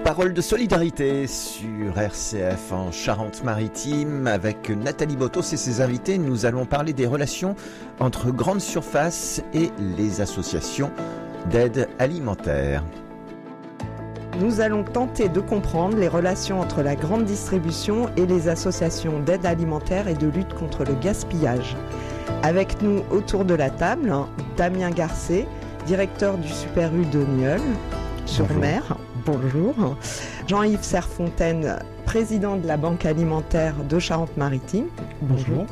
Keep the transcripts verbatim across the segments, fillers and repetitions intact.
Parole de solidarité sur R C F en Charente-Maritime avec Nathalie Botos et ses invités. Nous allons parler des relations entre grandes surfaces et les associations d'aide alimentaire. Nous allons tenter de comprendre les relations entre la grande distribution et les associations d'aide alimentaire et de lutte contre le gaspillage. Avec nous autour de la table, Damien Garcet, directeur du Super U de Nieul sur Mer. Bonjour. Jean-Yves Serfontaine, président de la Banque alimentaire de Charente-Maritime. Bonjour.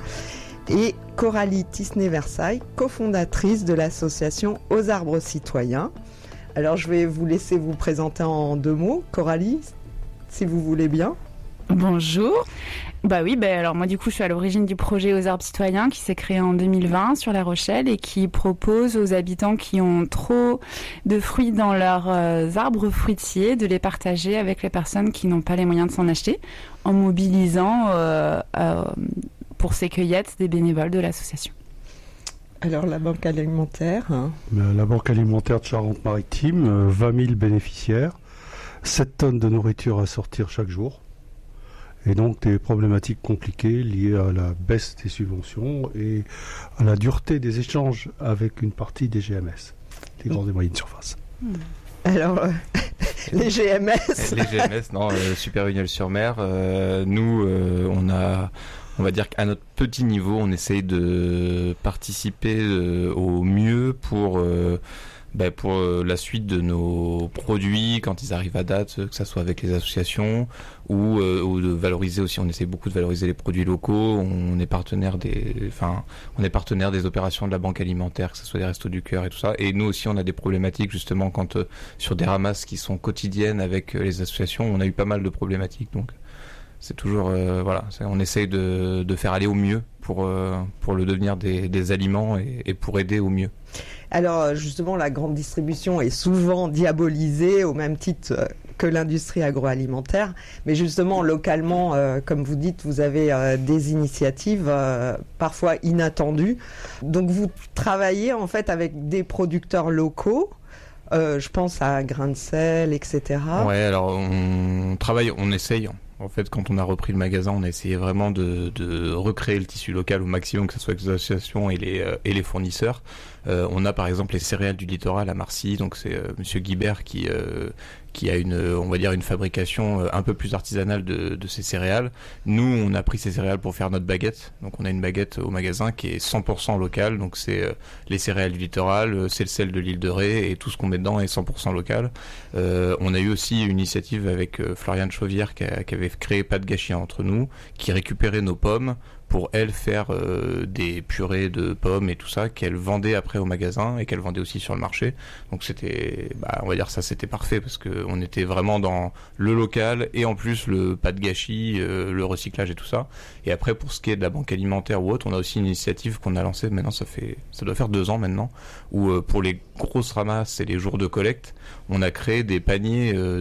Et Coralie Tisney-Versailles, cofondatrice de l'association Aux Arbres Citoyens. Alors je vais vous laisser vous présenter en deux mots. Coralie, si vous voulez bien. Bonjour. Bah oui, bah alors moi du coup je suis à l'origine du projet Aux Arbres Citoyens qui s'est créé en deux mille vingt sur La Rochelle et qui propose aux habitants qui ont trop de fruits dans leurs euh, arbres fruitiers de les partager avec les personnes qui n'ont pas les moyens de s'en acheter en mobilisant euh, euh, pour ces cueillettes des bénévoles de l'association. Alors la Banque alimentaire hein. La Banque alimentaire de Charente-Maritime, vingt mille bénéficiaires, sept tonnes de nourriture à sortir chaque jour. Et donc des problématiques compliquées liées à la baisse des subventions et à la dureté des échanges avec une partie des G M S, les grandes et moyennes surfaces. Alors, euh, les G M S Les G M S, non, euh, Super U Nieul-sur-Mer, euh, nous, euh, on a... On va dire qu'à notre petit niveau, on essaye de participer euh, au mieux pour, euh, bah, pour euh, la suite de nos produits quand ils arrivent à date, que ça soit avec les associations ou, euh, ou de valoriser aussi. On essaie beaucoup de valoriser les produits locaux. On est partenaire des, enfin, on est partenaire des opérations de la Banque alimentaire, que ce soit des Restos du Cœur et tout ça. Et nous aussi, on a des problématiques justement quand euh, sur des ramasses qui sont quotidiennes avec euh, les associations, on a eu pas mal de problématiques. Donc c'est toujours euh, voilà, c'est, on essaye de, de faire aller au mieux pour euh, pour le devenir des, des aliments et, et pour aider au mieux. Alors justement, la grande distribution est souvent diabolisée au même titre que l'industrie agroalimentaire, mais justement localement, euh, comme vous dites, vous avez euh, des initiatives euh, parfois inattendues. Donc vous travaillez en fait avec des producteurs locaux. Euh, je pense à Grain de Sel, et cetera. Ouais, alors on travaille, on essaye. En fait, quand on a repris le magasin, on a essayé vraiment de, de recréer le tissu local au maximum, que ce soit avec les associations et les, euh, et les fournisseurs. Euh, on a par exemple les céréales du littoral à Marcy, donc c'est euh, Monsieur Guibert qui euh, qui a une, on va dire une fabrication un peu plus artisanale de, de ces céréales. Nous, on a pris ces céréales pour faire notre baguette. Donc on a une baguette au magasin qui est cent pour cent locale. Donc c'est euh, les céréales du littoral, c'est le sel de l'île de Ré et tout ce qu'on met dedans est cent pour cent local. Euh, on a eu aussi une initiative avec euh, Floriane Chauvière qui, a, qui avait créé Pas de gâchis entre nous, qui récupérait nos pommes pour elle faire euh, des purées de pommes et tout ça qu'elle vendait après au magasin et qu'elle vendait aussi sur le marché. Donc c'était, bah, on va dire ça, c'était parfait parce que on était vraiment dans le local et en plus le pas de gâchis, euh, le recyclage et tout ça. Et après pour ce qui est de la banque alimentaire ou autre, on a aussi une initiative qu'on a lancée maintenant, ça fait, ça doit faire deux ans maintenant, où euh, pour les grosses ramasses et les jours de collecte, on a créé des paniers euh,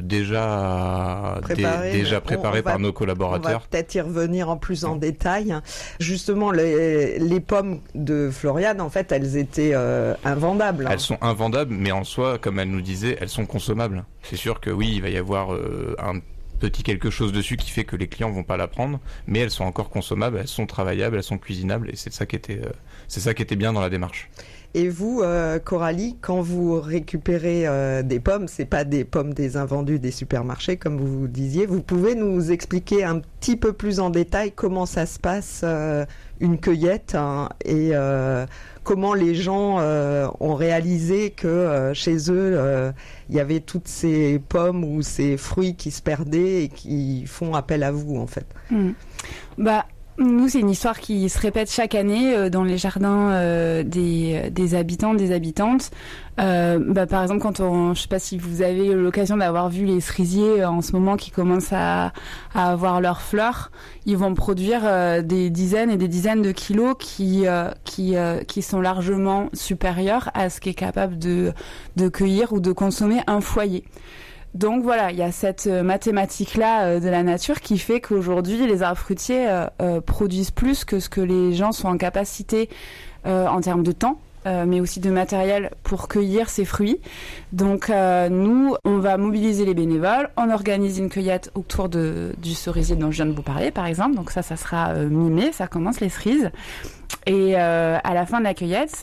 déjà Préparé, dé, déjà préparés par va, nos collaborateurs. On va peut-être y revenir en plus en détail. Justement, les, les pommes de Floriane, en fait, elles étaient euh, invendables. Elles sont invendables, mais en soi, comme elle nous disait, elles sont consommables. C'est sûr que oui, il va y avoir euh, un petit quelque chose dessus qui fait que les clients vont pas la prendre, mais elles sont encore consommables, elles sont travaillables, elles sont cuisinables, et c'est ça qui était, euh, c'est ça qui était bien dans la démarche. Et vous, euh, Coralie, quand vous récupérez euh, des pommes, c'est pas des pommes des invendus des supermarchés, comme vous vous disiez. Vous pouvez nous expliquer un petit peu plus en détail comment ça se passe, euh, une cueillette, hein, et euh, comment les gens euh, ont réalisé que euh, chez eux, euh, il y avait toutes ces pommes ou ces fruits qui se perdaient et qui font appel à vous, en fait. Mmh. Bah... Nous, c'est une histoire qui se répète chaque année euh, dans les jardins euh, des, des habitants, des habitantes. Euh, bah, par exemple, quand on, je sais pas si vous avez l'occasion d'avoir vu les cerisiers euh, en ce moment qui commencent à, à avoir leurs fleurs, ils vont produire euh, des dizaines et des dizaines de kilos qui euh, qui euh, qui sont largement supérieurs à ce qu'est capable de de cueillir ou de consommer un foyer. Donc voilà, il y a cette euh, mathématique-là euh, de la nature qui fait qu'aujourd'hui, les arbres fruitiers euh, euh, produisent plus que ce que les gens sont en capacité, euh, en termes de temps, euh, mais aussi de matériel pour cueillir ces fruits. Donc euh, nous, on va mobiliser les bénévoles, on organise une cueillette autour de, du cerisier dont je viens de vous parler, par exemple. Donc ça, ça sera euh, mi-mai, ça commence les cerises. Et euh, à la fin de la cueillette,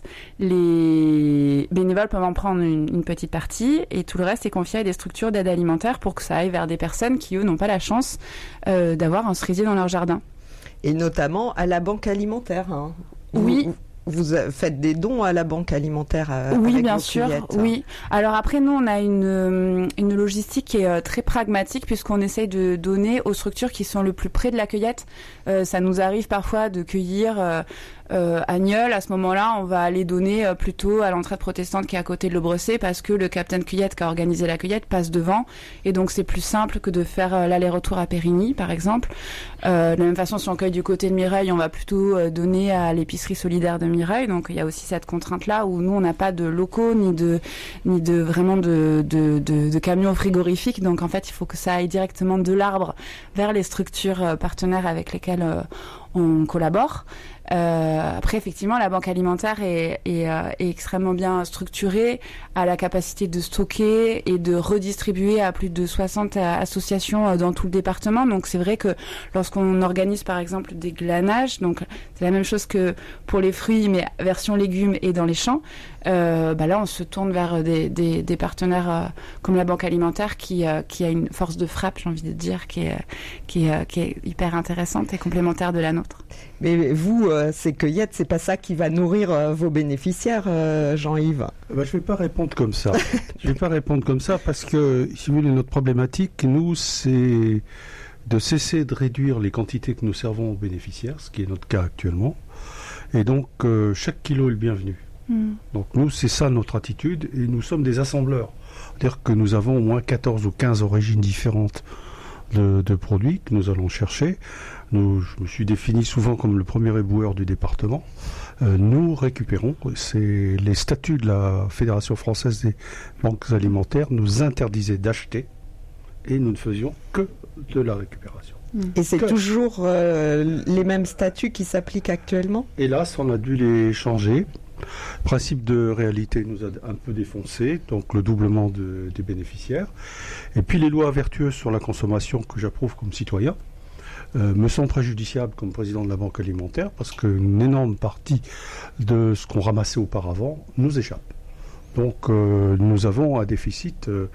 les bénévoles peuvent en prendre une, une petite partie et tout le reste est confié à des structures d'aide alimentaire pour que ça aille vers des personnes qui, eux, n'ont pas la chance euh, d'avoir un cerisier dans leur jardin. Et notamment à la banque alimentaire. Hein. Oui. Vous, vous faites des dons à la banque alimentaire à, Oui, avec bien vos sûr. cueillettes. Oui. Alors après, nous, on a une, une logistique qui est très pragmatique puisqu'on essaye de donner aux structures qui sont le plus près de la cueillette. Euh, ça nous arrive parfois de cueillir... Euh, Euh, à Nieul, à ce moment-là, on va aller donner euh, plutôt à l'entraide protestante qui est à côté de l'Aubrecé parce que le capitaine Cueillette qui a organisé la cueillette passe devant et donc c'est plus simple que de faire euh, l'aller-retour à Périgny, par exemple. Euh, de la même façon, si on cueille du côté de Mireille, on va plutôt euh, donner à l'épicerie solidaire de Mireille. Donc il y a aussi cette contrainte-là où nous, on n'a pas de locaux ni de ni de vraiment de, de, de, de camions frigorifiques. Donc en fait, il faut que ça aille directement de l'arbre vers les structures euh, partenaires avec lesquelles euh, on collabore. Euh, après, effectivement, la banque alimentaire est, est, euh, est extrêmement bien structurée, a la capacité de stocker et de redistribuer à plus de soixante associations dans tout le département. Donc, c'est vrai que lorsqu'on organise, par exemple, des glanages, donc c'est la même chose que pour les fruits, mais version légumes et dans les champs. Euh, bah là, on se tourne vers des, des, des partenaires euh, comme la banque alimentaire qui, euh, qui a une force de frappe, j'ai envie de dire, qui est, qui est, qui est hyper intéressante et complémentaire de la nôtre. Mais vous, euh, ces cueillettes, c'est pas ça qui va nourrir euh, vos bénéficiaires, euh, Jean-Yves? Bah, je vais pas répondre comme ça. Je vais pas répondre comme ça parce que, si vous voulez, notre problématique, nous, c'est de cesser de réduire les quantités que nous servons aux bénéficiaires, ce qui est notre cas actuellement. Et donc, euh, chaque kilo est le bienvenu. Mmh. Donc nous, c'est ça notre attitude et nous sommes des assembleurs. C'est-à-dire que nous avons au moins quatorze ou quinze origines différentes de, de produits que nous allons chercher. Nous, je me suis défini souvent comme le premier éboueur du département. Euh, nous récupérons, c'est les statuts de la Fédération française des banques alimentaires nous interdisaient d'acheter et nous ne faisions que de la récupération. Et c'est que... toujours euh, les mêmes statuts qui s'appliquent actuellement? Hélas, on a dû les changer. Le principe de réalité nous a un peu défoncé, donc le doublement de, des bénéficiaires. Et puis les lois vertueuses sur la consommation que j'approuve comme citoyen euh, me sont préjudiciables comme président de la banque alimentaire parce qu'une énorme partie de ce qu'on ramassait auparavant nous échappe. Donc euh, nous avons un déficit euh,